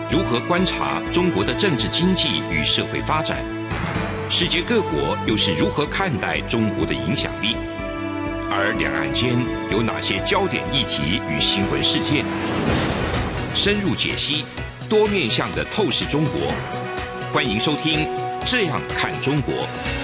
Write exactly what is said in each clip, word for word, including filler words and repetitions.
如何观察中国的政治经济与社会发展？世界各国又是如何看待中国的影响力？而两岸间有哪些焦点议题与新闻事件？深入解析，多面向的透视中国。欢迎收听《这样看中国》。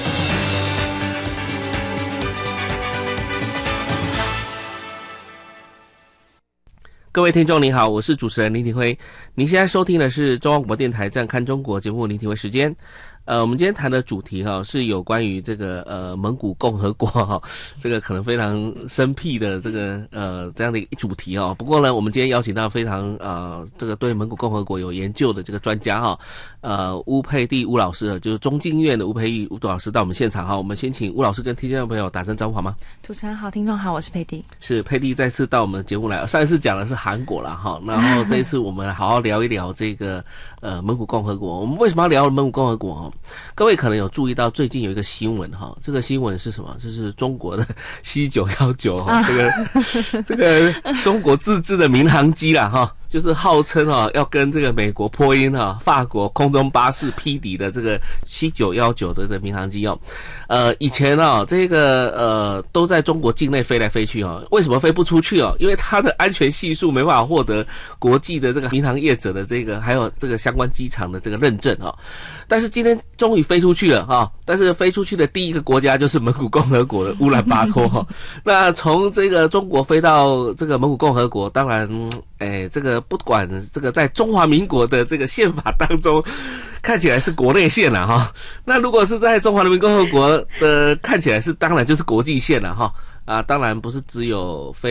各位听众您好，我是主持人林廷辉。您现在收听的是中央广播电台《这样看中国》节目，林廷辉时间。呃，我们今天谈的主题哈、哦、是有关于这个呃蒙古共和国哈、哦，这个可能非常生僻的这个呃这样的一个主题哦。不过呢，我们今天邀请到非常呃这个对蒙古共和国有研究的这个专家哈、哦，呃乌佩蒂乌老师，就是中经院的乌佩蒂乌老师到我们现场哈。我们先请乌老师跟听众朋友打声招呼好吗？ 主持人好，听众好，我是佩蒂。 是佩蒂再次到我们的节目来，上一次讲的是韩国啦哈，然后这一次我们好好聊一聊这个呃蒙古共和国。我们为什么要聊蒙古共和国？哈，各位可能有注意到最近有一个新闻哈，这个新闻是什么？就是中国的 C 九一九哈，这个这个中国自制的民航机啦哈。就是号称啊要跟这个美国波音啊、法国空中巴士匹敌的这个 C 九一九的这个民航机哦，呃，以前啊这个呃都在中国境内飞来飞去哦，为什么飞不出去哦？因为它的安全系数没办法获得国际的这个民航业者的这个还有这个相关机场的这个认证哦。但是今天终于飞出去了哈、哦，但是飞出去的第一个国家就是蒙古共和国的乌兰巴托哈、哦。那从这个中国飞到这个蒙古共和国，当然，哎，这个。不管这个在中华民国的这个宪法当中，看起来是国内线了哈。那如果是在中华人民共和国的，看起来是当然就是国际线了哈。啊，当然不是只有飞。